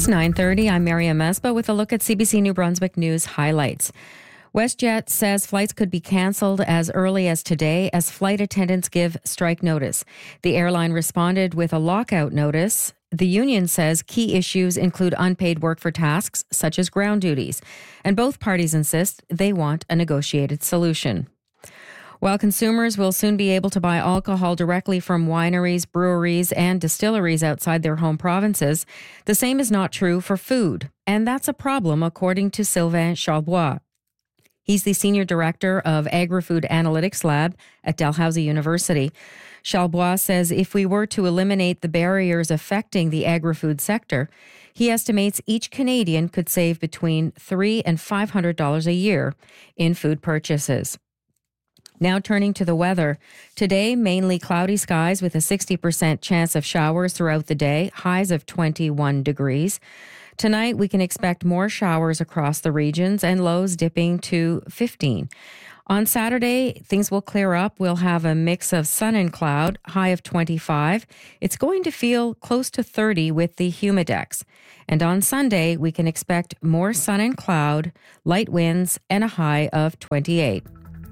9:30. I'm Maria Mesba with a look at CBC New Brunswick News highlights. WestJet says flights could be cancelled as early as today as flight attendants give strike notice. The airline responded with a lockout notice. The union says key issues include unpaid work for tasks such as ground duties, and both parties insist they want a negotiated solution. While consumers will soon be able to buy alcohol directly from wineries, breweries, and distilleries outside their home provinces, the same is not true for food. And that's a problem, according to Sylvain Charlebois. He's the Senior Director of Agri-Food Analytics Lab at Dalhousie University. Charlebois says if we were to eliminate the barriers affecting the agri-food sector, he estimates each Canadian could save between $300 and $500 a year in food purchases. Now turning to the weather. Today, mainly cloudy skies with a 60% chance of showers throughout the day, highs of 21 degrees. Tonight, we can expect more showers across the regions and lows dipping to 15. On Saturday, things will clear up. We'll have a mix of sun and cloud, high of 25. It's going to feel close to 30 with the humidex. And on Sunday, we can expect more sun and cloud, light winds, and a high of 28.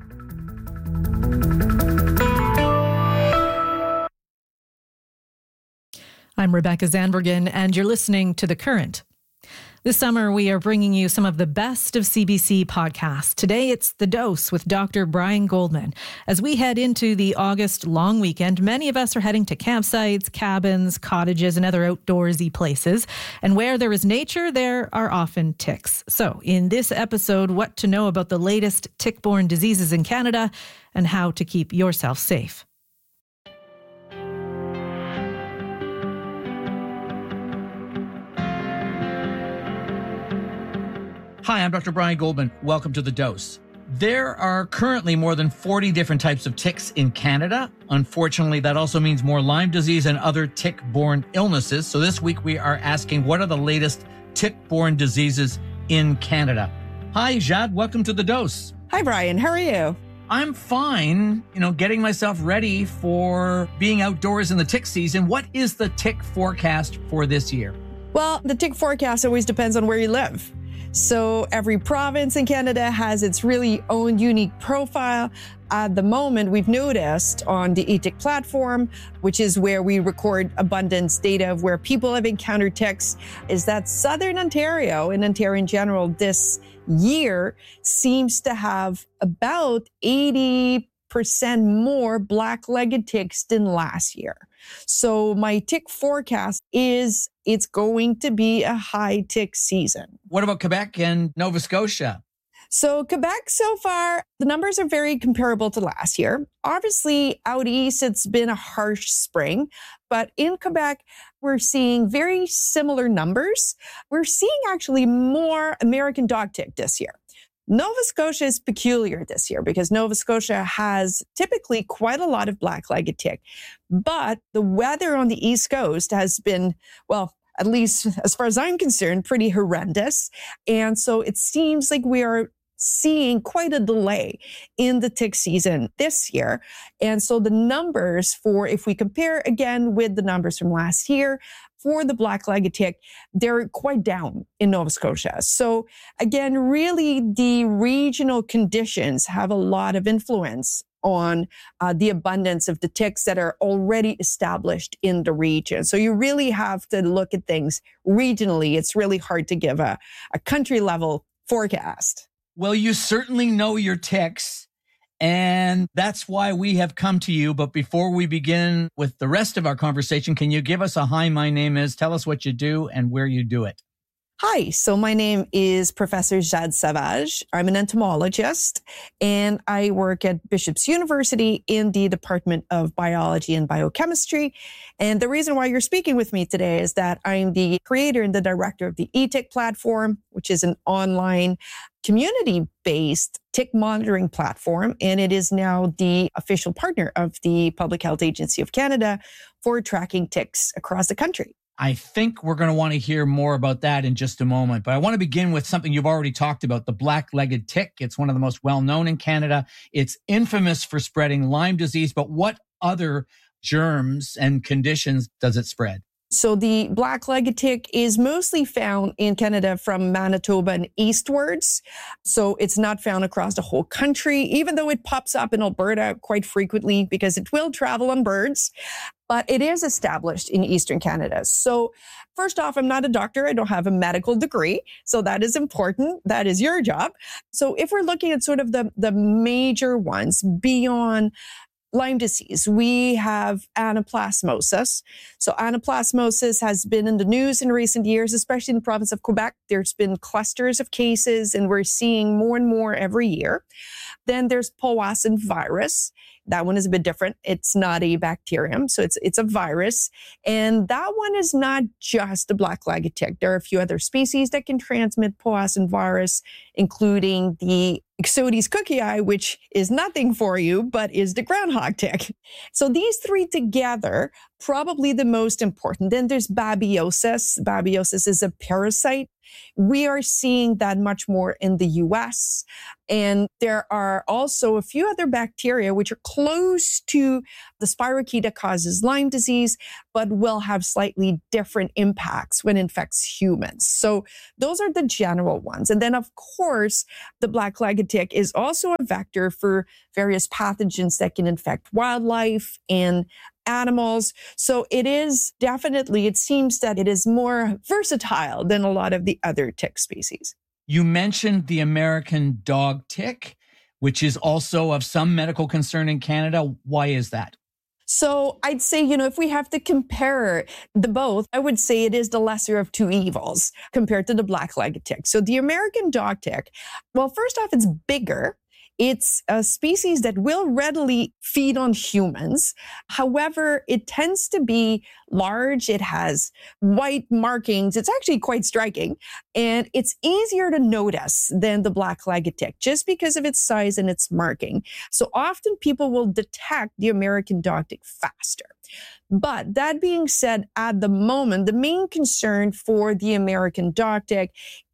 I'm Rebecca Zandbergen, and you're listening to The Current. This summer, we are bringing you some of the best of CBC podcasts. Today, it's The Dose with Dr. Brian Goldman. As we head into the August long weekend, many of us are heading to campsites, cabins, cottages, and other outdoorsy places. And where there is nature, there are often ticks. So, in this episode, what to know about the latest tick-borne diseases in Canada and how to keep yourself safe. Hi, I'm Dr. Brian Goldman. Welcome to The Dose. There are currently more than 40 different types of ticks in Canada. Unfortunately, that also means more Lyme disease and other tick-borne illnesses. So this week we are asking, what are the latest tick-borne diseases in Canada? Hi, Jade. Welcome to The Dose. Hi, Brian. How are you? I'm fine, getting myself ready for being outdoors in the tick season. What is the tick forecast for this year? Well, the tick forecast always depends on where you live. So every province in Canada has its really own unique profile. At the moment, we've noticed on the eTick platform, which is where we record abundance data of where people have encountered ticks, is that Southern Ontario and Ontario in general this year seems to have about 80% more black-legged ticks than last year. So my tick forecast is it's going to be a high tick season. What about Quebec and Nova Scotia? So Quebec, so far, the numbers are very comparable to last year. Obviously, out east, it's been a harsh spring. But in Quebec, we're seeing very similar numbers. We're seeing actually more American dog tick this year. Nova Scotia is peculiar this year because Nova Scotia has typically quite a lot of black-legged tick. But the weather on the East Coast has been, well, at least as far as I'm concerned, pretty horrendous. And so it seems like we are seeing quite a delay in the tick season this year. And so the numbers for, if we compare again with the numbers from last year, for the black-legged tick, they're quite down in Nova Scotia. So again, really the regional conditions have a lot of influence on the abundance of the ticks that are already established in the region. So you really have to look at things regionally. It's really hard to give a country level forecast. Well, you certainly know your ticks, and that's why we have come to you. But before we begin with the rest of our conversation, can you give us a hi, my name is, tell us what you do and where you do it? Hi, so my name is Professor Jade Savage. I'm an entomologist, and I work at Bishop's University in the Department of Biology and Biochemistry. And the reason why you're speaking with me today is that I'm the creator and the director of the eTick platform, which is an online community-based tick monitoring platform, and it is now the official partner of the Public Health Agency of Canada for tracking ticks across the country. I think we're going to want to hear more about that in just a moment. But I want to begin with something you've already talked about, the black-legged tick. It's one of the most well-known in Canada. It's infamous for spreading Lyme disease. But what other germs and conditions does it spread? So the black-legged tick is mostly found in Canada from Manitoba and eastwards. So it's not found across the whole country, even though it pops up in Alberta quite frequently because it will travel on birds. But it is established in Eastern Canada. So first off, I'm not a doctor. I don't have a medical degree. So that is important. That is your job. So if we're looking at sort of the major ones beyond Lyme disease, we have anaplasmosis. So anaplasmosis has been in the news in recent years, especially in the province of Quebec. There's been clusters of cases and we're seeing more and more every year. Then there's Powassan virus. That one is a bit different. It's not a bacterium, so it's a virus. And that one is not just the black-legged tick. There are a few other species that can transmit Powassan virus, including the Ixodes cookii, which is nothing for you, but is the groundhog tick. So these three together, probably the most important. Then there's babiosis. Babiosis is a parasite. We are seeing that much more in the US. And there are also a few other bacteria which are close to the spirochete that causes Lyme disease, but will have slightly different impacts when it infects humans. So those are the general ones. And then, of course, the black-legged tick is also a vector for various pathogens that can infect wildlife and animals. So it is definitely, it seems that it is more versatile than a lot of the other tick species. You mentioned the American dog tick, which is also of some medical concern in Canada. Why is that? So I'd say, if we have to compare the both, I would say it is the lesser of two evils compared to the black-legged tick. So the American dog tick, well, first off, it's bigger. It's a species that will readily feed on humans. However, it tends to be large. It has white markings. It's actually quite striking. And it's easier to notice than the black-legged tick just because of its size and its marking. So often people will detect the American dog tick faster. But that being said, at the moment, the main concern for the American dog tick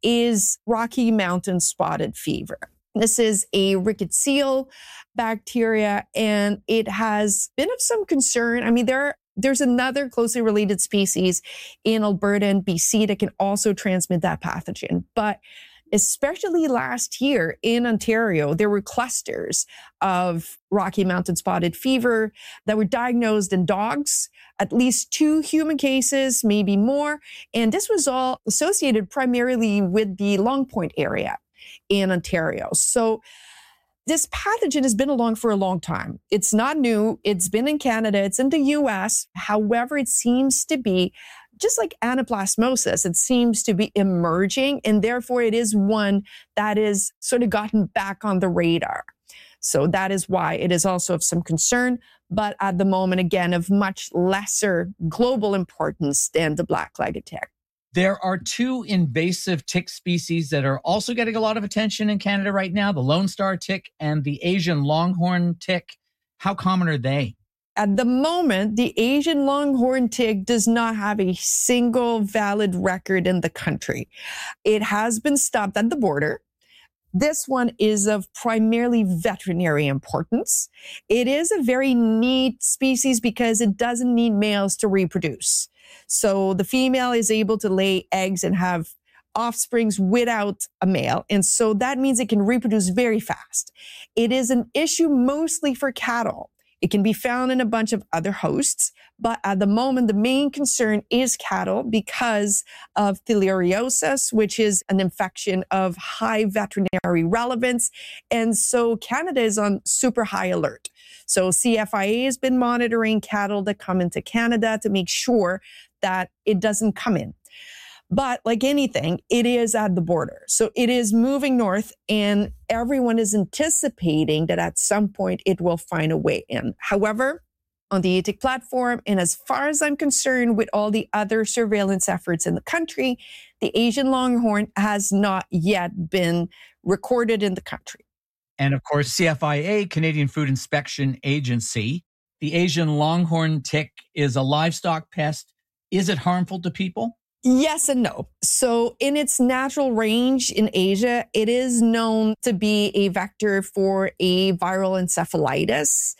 is Rocky Mountain spotted fever. This is a rickettsial bacteria, and it has been of some concern. I mean, there's another closely related species in Alberta and BC that can also transmit that pathogen. But especially last year in Ontario, there were clusters of Rocky Mountain spotted fever that were diagnosed in dogs, at least 2 human cases, maybe more. And this was all associated primarily with the Long Point area in Ontario. So this pathogen has been along for a long time. It's not new. It's been in Canada. It's in the US. However, it seems to be, just like anaplasmosis, it seems to be emerging, and therefore it is one that is sort of gotten back on the radar. So that is why it is also of some concern, but at the moment, again, of much lesser global importance than the black-legged tick. There are 2 invasive tick species that are also getting a lot of attention in Canada right now, the Lone Star tick and the Asian longhorn tick. How common are they? At the moment, the Asian longhorn tick does not have a single valid record in the country. It has been stopped at the border. This one is of primarily veterinary importance. It is a very neat species because it doesn't need males to reproduce. So the female is able to lay eggs and have offsprings without a male. And so that means it can reproduce very fast. It is an issue mostly for cattle. It can be found in a bunch of other hosts, but at the moment, the main concern is cattle because of theileriosis, which is an infection of high veterinary relevance. And so Canada is on super high alert. So CFIA has been monitoring cattle that come into Canada to make sure that it doesn't come in. But like anything, it is at the border. So it is moving north, and everyone is anticipating that at some point it will find a way in. However, on the ATIC platform, and as far as I'm concerned with all the other surveillance efforts in the country, the Asian longhorn has not yet been recorded in the country. And of course, CFIA, Canadian Food Inspection Agency, the Asian longhorn tick is a livestock pest. Is it harmful to people? Yes and no. So in its natural range in Asia, it is known to be a vector for a viral encephalitis.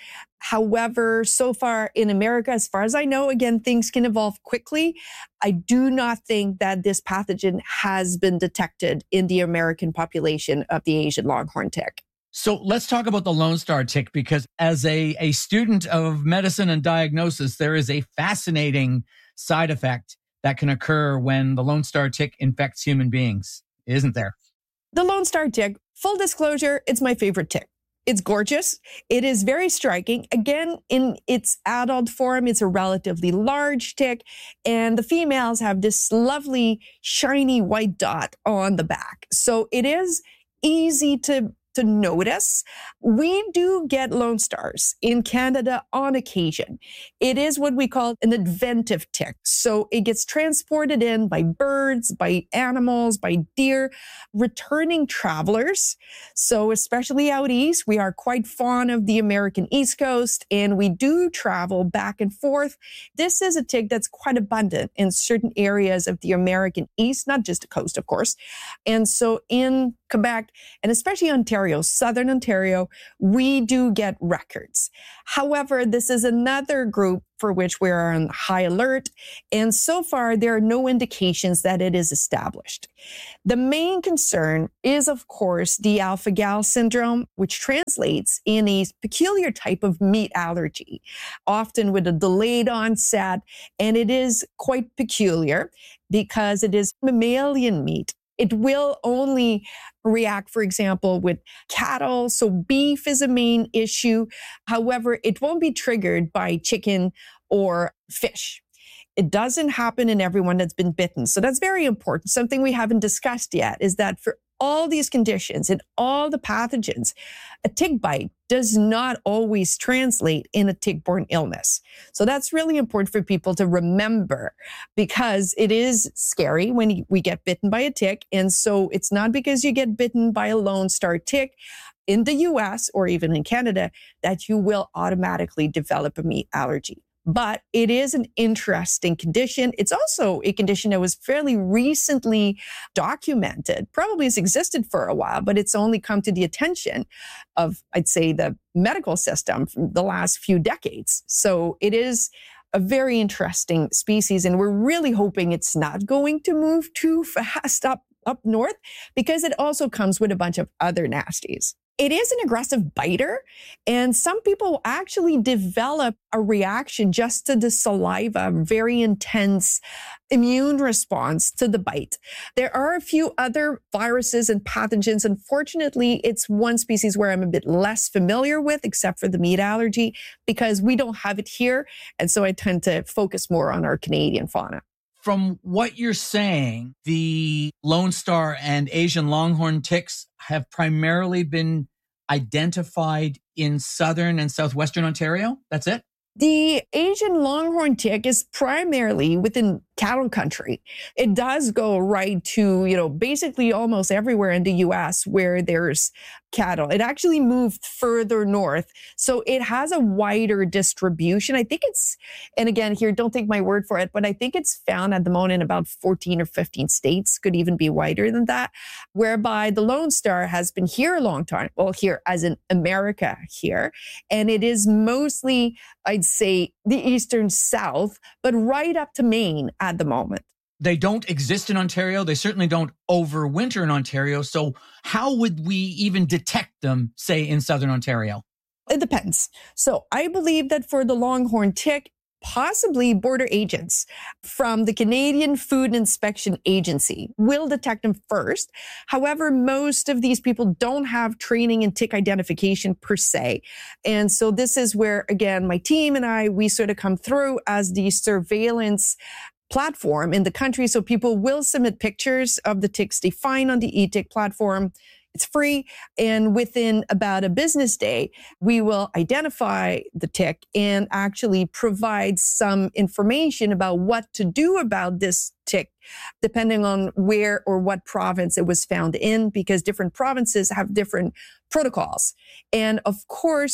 However, so far in America, as far as I know, again, things can evolve quickly. I do not think that this pathogen has been detected in the American population of the Asian longhorn tick. So let's talk about the Lone Star tick, because as a student of medicine and diagnosis, there is a fascinating side effect that can occur when the Lone Star tick infects human beings, isn't there? The Lone Star tick, full disclosure, it's my favorite tick. It's gorgeous. It is very striking. Again, in its adult form, it's a relatively large tick, and the females have this lovely, shiny white dot on the back. So it is easy to notice. We do get Lone Stars in Canada on occasion. It is what we call an adventive tick. So it gets transported in by birds, by animals, by deer, returning travelers. So especially out east, we are quite fond of the American East Coast, and we do travel back and forth. This is a tick that's quite abundant in certain areas of the American East, not just the coast, of course. And so in Quebec, and especially Ontario, Southern Ontario, we do get records. However, this is another group for which we are on high alert, and so far there are no indications that it is established. The main concern is, of course, the alpha-gal syndrome, which translates in a peculiar type of meat allergy, often with a delayed onset, and it is quite peculiar because it is mammalian meat. It will only react, for example, with cattle. So beef is a main issue. However, it won't be triggered by chicken or fish. It doesn't happen in everyone that's been bitten. So that's very important. Something we haven't discussed yet is that for all these conditions and all the pathogens, a tick bite does not always translate in a tick-borne illness. So that's really important for people to remember, because it is scary when we get bitten by a tick. And so it's not because you get bitten by a Lone Star tick in the US or even in Canada that you will automatically develop a meat allergy. But it is an interesting condition. It's also a condition that was fairly recently documented, probably has existed for a while, but it's only come to the attention of, I'd say, the medical system from the last few decades. So it is a very interesting species, and we're really hoping it's not going to move too fast up north, because it also comes with a bunch of other nasties. It is an aggressive biter, and some people actually develop a reaction just to the saliva, very intense immune response to the bite. There are a few other viruses and pathogens. Unfortunately, it's one species where I'm a bit less familiar with, except for the meat allergy, because we don't have it here. And so I tend to focus more on our Canadian fauna. From what you're saying, the Lone Star and Asian longhorn ticks have primarily been identified in southern and southwestern Ontario. That's it? The Asian longhorn tick is primarily within cattle country. It does go right to, basically almost everywhere in the US where there's cattle. It actually moved further north. So it has a wider distribution. I think and again, here, don't take my word for it, but I think it's found at the moment in about 14 or 15 states, could even be wider than that, whereby the Lone Star has been here a long time. Well, here as in America here. And it is mostly, I'd say, the eastern South, but right up to Maine at the moment. They don't exist in Ontario. They certainly don't overwinter in Ontario. So how would we even detect them, say, in southern Ontario? It depends. So I believe that for the longhorn tick, possibly border agents from the Canadian Food Inspection Agency will detect them first. However, most of these people don't have training in tick identification per se. And so this is where, again, my team and we sort of come through as the surveillance platform in the country. So people will submit pictures of the ticks they find on the eTick platform. It's free. And within about a business day, we will identify the tick and actually provide some information about what to do about this tick, depending on where or what province it was found in, because different provinces have different protocols. And of course,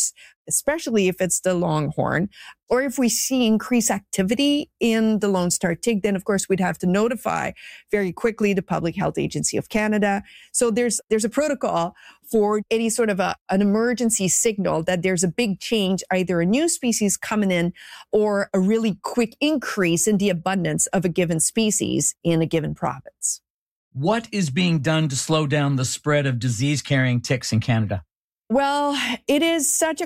especially if it's the longhorn, or if we see increased activity in the Lone Star tick, then of course we'd have to notify very quickly the Public Health Agency of Canada. So there's a protocol for any sort of an emergency signal that there's a big change, either a new species coming in or a really quick increase in the abundance of a given species in a given province. What is being done to slow down the spread of disease-carrying ticks in Canada? Well, it is such a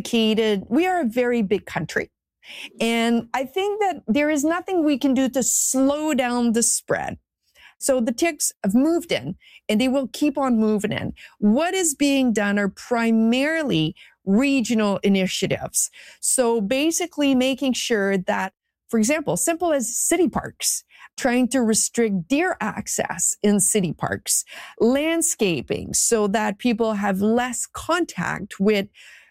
we are a very big country. And I think that there is nothing we can do to slow down the spread. So the ticks have moved in and they will keep on moving in. What is being done are primarily regional initiatives. So basically making sure that, for example, simple as city parks, trying to restrict deer access in city parks, landscaping so that people have less contact with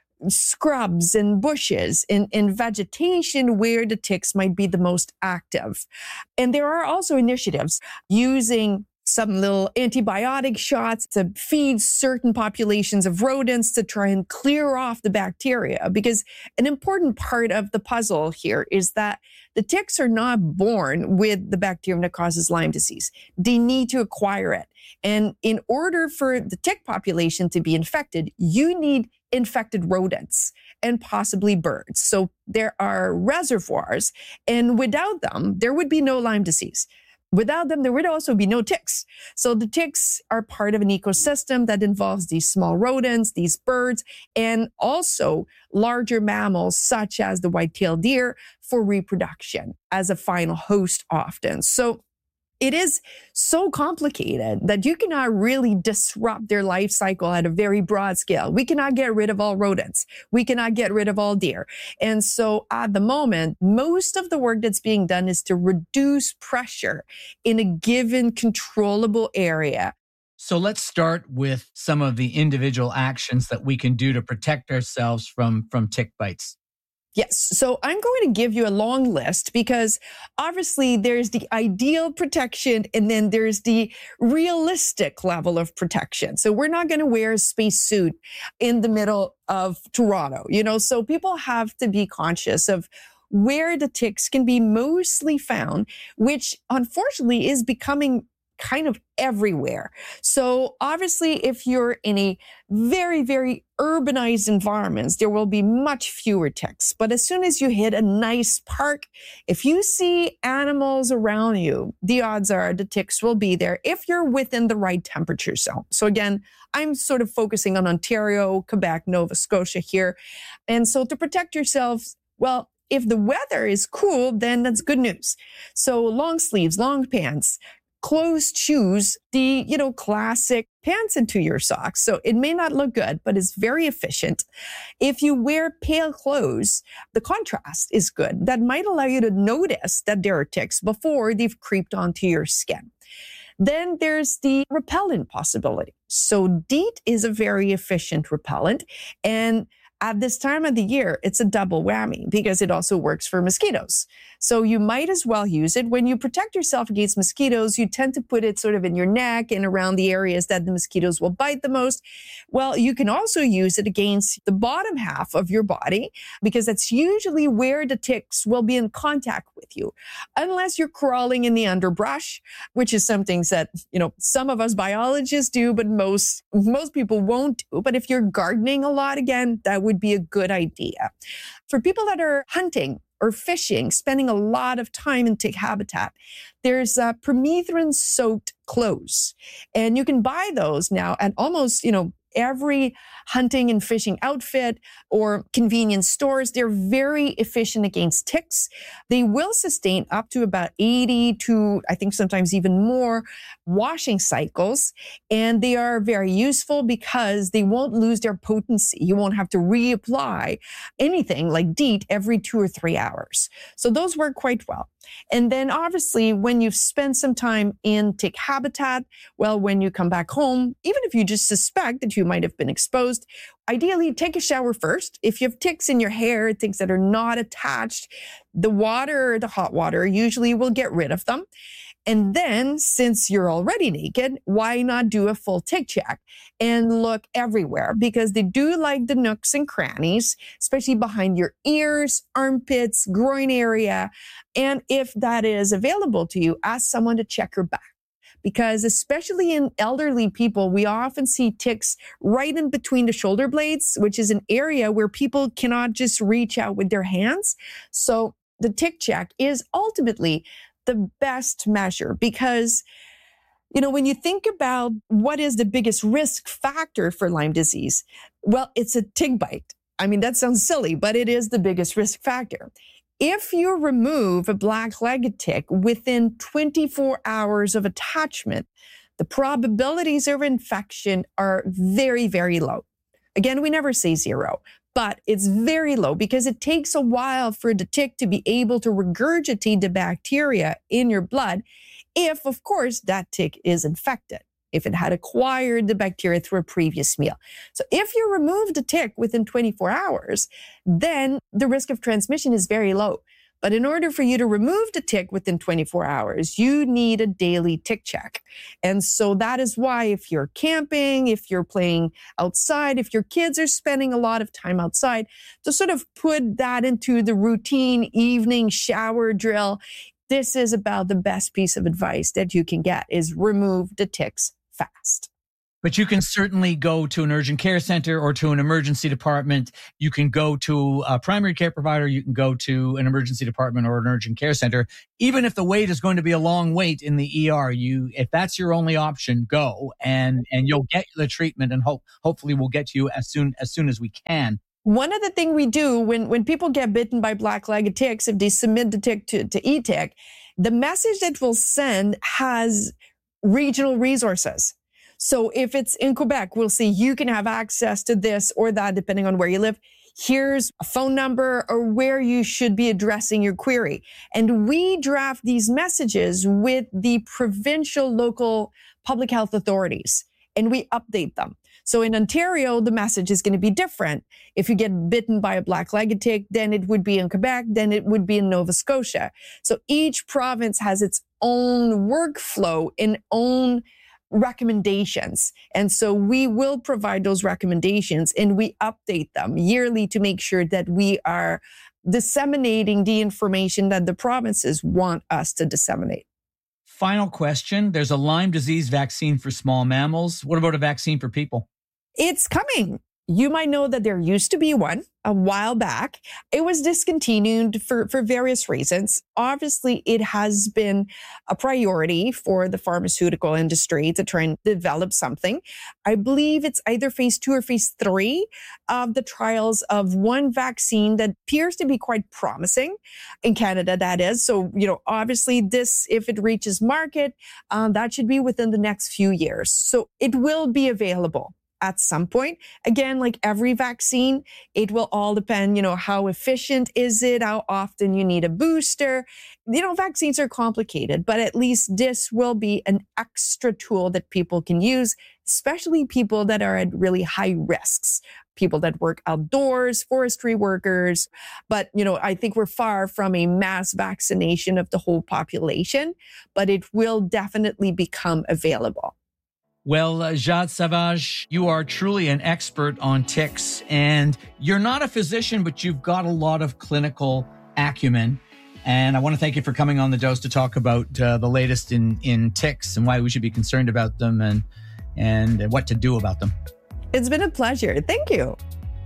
scrubs and bushes and vegetation where the ticks might be the most active. And there are also initiatives using some little antibiotic shots to feed certain populations of rodents to try and clear off the bacteria. Because an important part of the puzzle here is that the ticks are not born with the bacterium that causes Lyme disease. They need to acquire it. And in order for the tick population to be infected, you need infected rodents and possibly birds. So there are reservoirs, and without them, there would be no Lyme disease. Without them, there would also be no ticks. So the ticks are part of an ecosystem that involves these small rodents, these birds, and also larger mammals such as the white-tailed deer for reproduction as a final host often. So it is so complicated that you cannot really disrupt their life cycle at a very broad scale. We cannot get rid of all rodents. We cannot get rid of all deer. And so at the moment, most of the work that's being done is to reduce pressure in a given controllable area. So let's start with some of the individual actions that we can do to protect ourselves from tick bites. Yes. So I'm going to give you a long list because obviously there's the ideal protection and then there's the realistic level of protection. So we're not going to wear a spacesuit in the middle of Toronto, so people have to be conscious of where the ticks can be mostly found, which unfortunately is becoming kind of everywhere. So obviously, if you're in a very, very urbanized environments, there will be much fewer ticks. But as soon as you hit a nice park, if you see animals around you, the odds are the ticks will be there if you're within the right temperature zone. So again, I'm sort of focusing on Ontario, Quebec, Nova Scotia here. And so to protect yourselves, well, if the weather is cool, then that's good news. So long sleeves, long pants, closed shoes, the, classic pants into your socks. So it may not look good, but it's very efficient. If you wear pale clothes, the contrast is good. That might allow you to notice that there are ticks before they've creeped onto your skin. Then there's the repellent possibility. So DEET is a very efficient repellent, and at this time of the year, it's a double whammy because it also works for mosquitoes. So you might as well use it. When you protect yourself against mosquitoes, you tend to put it sort of in your neck and around the areas that the mosquitoes will bite the most. Well, you can also use it against the bottom half of your body because that's usually where the ticks will be in contact with you. Unless you're crawling in the underbrush, which is something that, some of us biologists do, but most people won't do. But if you're gardening a lot, again, that would be a good idea. For people that are hunting or fishing, spending a lot of time in tick habitat, there's permethrin-soaked clothes. And you can buy those now at almost, every hunting and fishing outfit or convenience stores. They're very efficient against ticks. They will sustain up to about 80 to, I think sometimes even more, washing cycles. And they are very useful because they won't lose their potency. You won't have to reapply anything like DEET every 2 or 3 hours. So those work quite well. And then obviously when you've spent some time in tick habitat, well, when you come back home, even if you just suspect that you might have been exposed, ideally take a shower first. If you have ticks in your hair, ticks that are not attached, the water, the hot water usually will get rid of them. And then, since you're already naked, why not do a full tick check and look everywhere? Because they do like the nooks and crannies, especially behind your ears, armpits, groin area. And if that is available to you, ask someone to check your back. Because especially in elderly people, we often see ticks right in between the shoulder blades, which is an area where people cannot just reach out with their hands. So the tick check is ultimately the best measure because, when you think about what is the biggest risk factor for Lyme disease, well, it's a tick bite. I mean, that sounds silly, but it is the biggest risk factor. If you remove a black-legged tick within 24 hours of attachment, the probabilities of infection are very, very low. Again, we never say zero, but it's very low because it takes a while for the tick to be able to regurgitate the bacteria in your blood if, of course, that tick is infected, if it had acquired the bacteria through a previous meal. So if you remove the tick within 24 hours, then the risk of transmission is very low. But in order for you to remove the tick within 24 hours, you need a daily tick check. And so that is why if you're camping, if you're playing outside, if your kids are spending a lot of time outside, to sort of put that into the routine evening shower drill, this is about the best piece of advice that you can get is remove the ticks fast. But you can certainly go to an urgent care center or to an emergency department. You can go to a primary care provider. You can go to an emergency department or an urgent care center. Even if the wait is going to be a long wait in the ER, if that's your only option, go and you'll get the treatment and hopefully we'll get to you as soon as we can. One of the things we do when people get bitten by black-legged ticks, if they submit the tick to eTick, the message that we'll send has regional resources. So if it's in Quebec, we'll say you can have access to this or that, depending on where you live. Here's a phone number or where you should be addressing your query. And we draft these messages with the provincial, local public health authorities, and we update them. So in Ontario, the message is going to be different. If you get bitten by a black-legged tick, then it would be in Quebec, then it would be in Nova Scotia. So each province has its own workflow and own recommendations. And so we will provide those recommendations and we update them yearly to make sure that we are disseminating the information that the provinces want us to disseminate. Final question. There's a Lyme disease vaccine for small mammals. What about a vaccine for people? It's coming. You might know that there used to be one a while back. It was discontinued for various reasons. Obviously, it has been a priority for the pharmaceutical industry to try and develop something. I believe it's either phase 2 or phase 3 of the trials of one vaccine that appears to be quite promising in Canada, that is. So, obviously this, if it reaches market, that should be within the next few years. So it will be available at some point. Again, like every vaccine, it will all depend, how efficient is it, how often you need a booster. Vaccines are complicated, but at least this will be an extra tool that people can use, especially people that are at really high risks, people that work outdoors, forestry workers. But, I think we're far from a mass vaccination of the whole population, but it will definitely become available. Well, Jade Savage, you are truly an expert on ticks, and you're not a physician, but you've got a lot of clinical acumen. And I want to thank you for coming on The Dose to talk about the latest in ticks and why we should be concerned about them and what to do about them. It's been a pleasure. Thank you.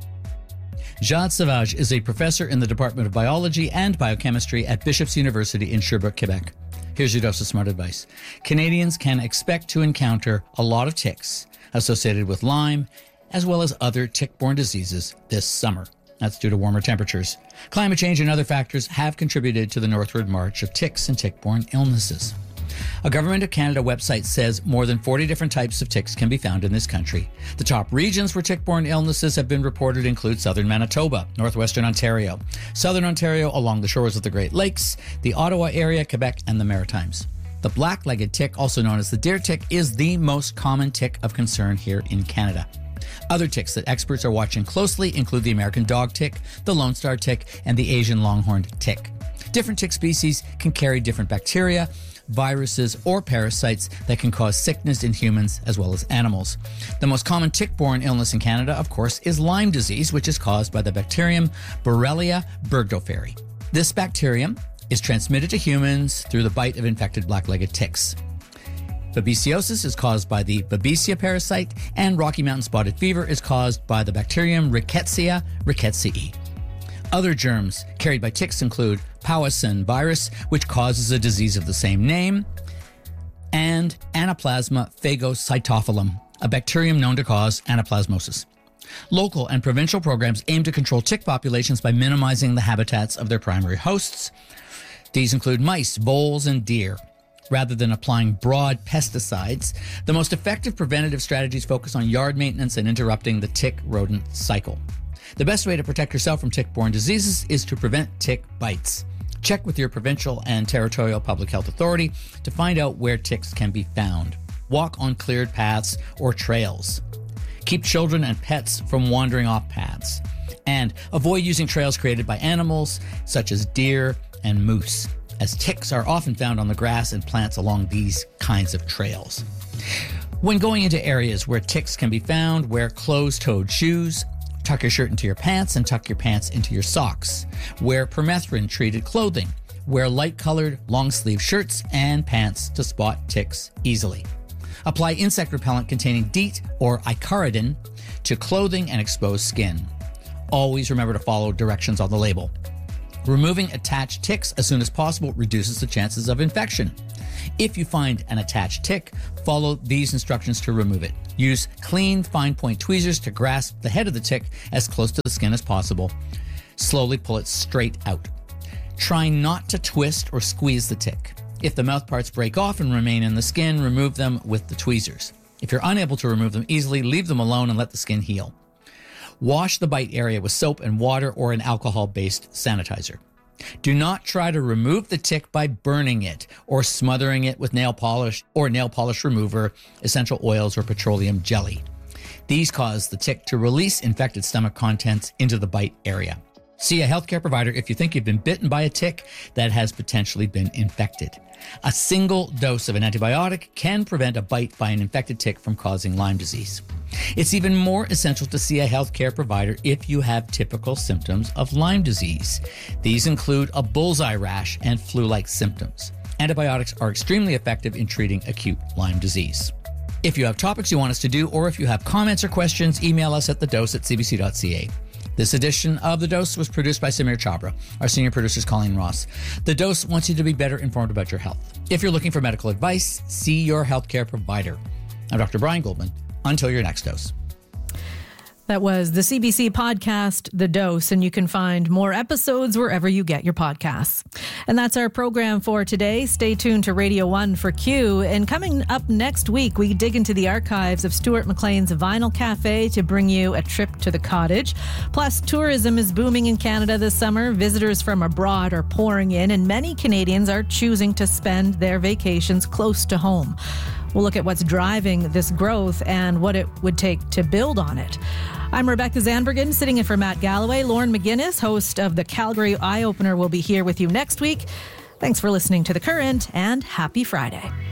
Jade Savage is a professor in the Department of Biology and Biochemistry at Bishop's University in Sherbrooke, Quebec. Here's your dose of smart advice. Canadians can expect to encounter a lot of ticks associated with Lyme, as well as other tick-borne diseases this summer. That's due to warmer temperatures. Climate change and other factors have contributed to the northward march of ticks and tick-borne illnesses. A Government of Canada website says more than 40 different types of ticks can be found in this country. The top regions where tick-borne illnesses have been reported include southern Manitoba, northwestern Ontario, southern Ontario along the shores of the Great Lakes, the Ottawa area, Quebec, and the Maritimes. The black-legged tick, also known as the deer tick, is the most common tick of concern here in Canada. Other ticks that experts are watching closely include the American dog tick, the Lone Star tick, and the Asian longhorned tick. Different tick species can carry different bacteria. viruses, or parasites that can cause sickness in humans as well as animals. The most common tick-borne illness in Canada, of course, is Lyme disease, which is caused by the bacterium Borrelia burgdorferi. This bacterium is transmitted to humans through the bite of infected black-legged ticks. Babesiosis is caused by the Babesia parasite, and Rocky Mountain spotted fever is caused by the bacterium Rickettsia rickettsii. Other germs carried by ticks include Powassan virus, which causes a disease of the same name, and Anaplasma phagocytophilum, a bacterium known to cause anaplasmosis. Local and provincial programs aim to control tick populations by minimizing the habitats of their primary hosts. These include mice, voles, and deer. Rather than applying broad pesticides, the most effective preventative strategies focus on yard maintenance and interrupting the tick-rodent cycle. The best way to protect yourself from tick-borne diseases is to prevent tick bites. Check with your provincial and territorial public health authority to find out where ticks can be found. Walk on cleared paths or trails. Keep children and pets from wandering off paths. And avoid using trails created by animals such as deer and moose, as ticks are often found on the grass and plants along these kinds of trails. When going into areas where ticks can be found, wear closed-toed shoes. Tuck your shirt into your pants and tuck your pants into your socks. Wear permethrin-treated clothing. Wear light-colored, long-sleeve shirts and pants to spot ticks easily. Apply insect repellent containing DEET or icaridin to clothing and exposed skin. Always remember to follow directions on the label. Removing attached ticks as soon as possible reduces the chances of infection. If you find an attached tick, follow these instructions to remove it. Use clean, fine-point tweezers to grasp the head of the tick as close to the skin as possible. Slowly pull it straight out. Try not to twist or squeeze the tick. If the mouth parts break off and remain in the skin, remove them with the tweezers. If you're unable to remove them easily, leave them alone and let the skin heal. Wash the bite area with soap and water or an alcohol-based sanitizer. Do not try to remove the tick by burning it or smothering it with nail polish or nail polish remover, essential oils, or petroleum jelly. These cause the tick to release infected stomach contents into the bite area. See a healthcare provider if you think you've been bitten by a tick that has potentially been infected. A single dose of an antibiotic can prevent a bite by an infected tick from causing Lyme disease. It's even more essential to see a healthcare provider if you have typical symptoms of Lyme disease. These include a bullseye rash and flu-like symptoms. Antibiotics are extremely effective in treating acute Lyme disease. If you have topics you want us to do, or if you have comments or questions, email us at thedose@cbc.ca. This edition of The Dose was produced by Samir Chhabra. Our senior producer is Colleen Ross. The Dose wants you to be better informed about your health. If you're looking for medical advice, see your healthcare provider. I'm Dr. Brian Goldman. Until your next dose. That was the CBC podcast, The Dose, and you can find more episodes wherever you get your podcasts. And that's our program for today. Stay tuned to Radio 1 for Q. And coming up next week, we dig into the archives of Stuart McLean's Vinyl Cafe to bring you a trip to the cottage. Plus, tourism is booming in Canada this summer. Visitors from abroad are pouring in, and many Canadians are choosing to spend their vacations close to home. We'll look at what's driving this growth and what it would take to build on it. I'm Rebecca Zandbergen, sitting in for Matt Galloway. Lauren McGinnis, host of the Calgary Eye Opener, will be here with you next week. Thanks for listening to The Current, and happy Friday.